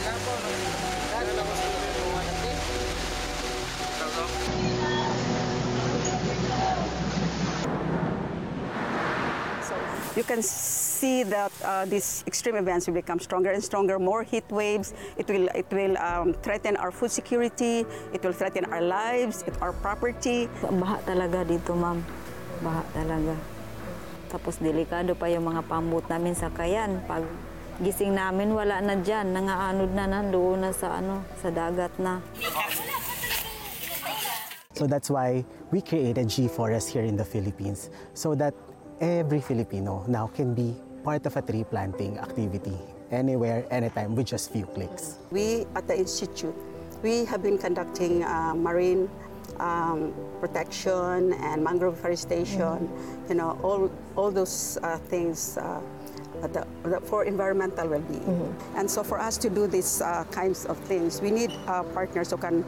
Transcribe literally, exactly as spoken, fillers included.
You can see that uh, these extreme events will become stronger and stronger, more heat waves. It will, it will um, threaten our food security, it will threaten our lives, our property. Baha talaga dito, ma'am. Baha talaga. Tapos delikado pa yung mga pambut namin sa kayan. Pag gising namin, wala na dyan. Nangaanod na nandoon na sa, ano, sa dagat na. So that's why we created G Forest here in the Philippines, so that every Filipino now can be part of a tree planting activity anywhere, anytime, with just few clicks. We at the Institute, we have been conducting uh, marine um, protection and mangrove forestation, mm-hmm. you know, all, all those uh, things uh, the, the, for environmental well-being. Mm-hmm. And so for us to do these uh, kinds of things, we need uh, partners who can